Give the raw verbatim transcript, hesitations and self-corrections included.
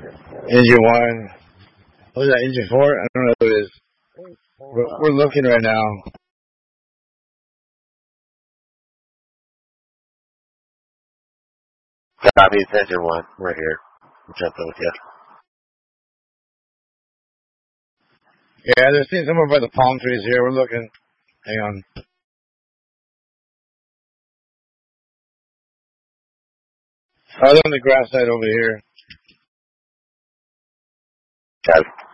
Engine one. What is that, engine four? I don't know what it is. We're, we're looking right now. Copy, it's engine one. We're here. I'm jumping with you. Yeah, they're sitting somewhere by the palm trees here. We're looking. Hang on. Oh, they're on the grass side over here. Got it.